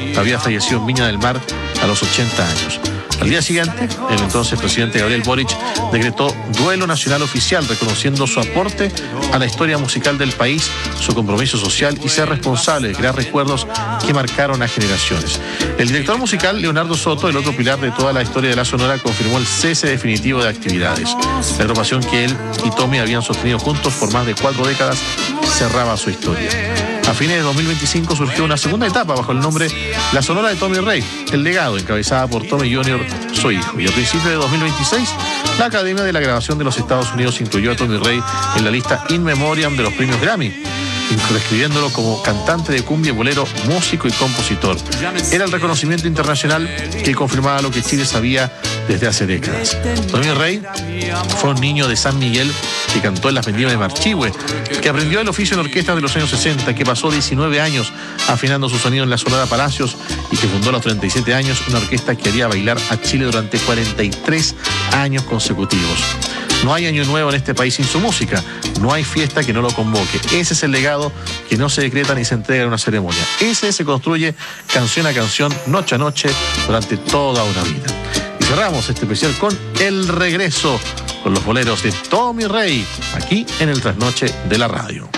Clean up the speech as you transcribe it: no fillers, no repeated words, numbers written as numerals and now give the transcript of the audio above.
había fallecido en Viña del Mar a los 80 años. Al día siguiente, el entonces presidente Gabriel Boric decretó duelo nacional oficial, reconociendo su aporte a la historia musical del país, su compromiso social y ser responsable de crear recuerdos que marcaron a generaciones. El director musical, Leonardo Soto, el otro pilar de toda la historia de la Sonora, confirmó el cese definitivo de actividades. La agrupación que él y Tommy habían sostenido juntos por más de 4 décadas cerraba su historia. A fines de 2025 surgió una segunda etapa bajo el nombre La Sonora de Tommy Rey, El Legado, encabezada por Tommy Jr., su hijo. Y a principios de 2026, la Academia de la Grabación de los Estados Unidos incluyó a Tommy Rey en la lista In Memoriam de los premios Grammy, describiéndolo como cantante de cumbia y bolero, músico y compositor. Era el reconocimiento internacional que confirmaba lo que Chile sabía desde hace décadas. Tommy Rey fue un niño de San Miguel que cantó en las vendimias de Marchihue, que aprendió el oficio en orquestas de los años 60, que pasó 19 años afinando su sonido en la Sonora Palacios y que fundó a los 37 años una orquesta que haría bailar a Chile durante 43 años consecutivos. No hay año nuevo en este país sin su música. No hay fiesta que no lo convoque. Ese es el legado que no se decreta ni se entrega en una ceremonia. Ese se construye canción a canción, noche a noche, durante toda una vida. Y cerramos este especial con El Regreso, con los boleros de Tommy Rey, aquí en el Trasnoche de la Radio.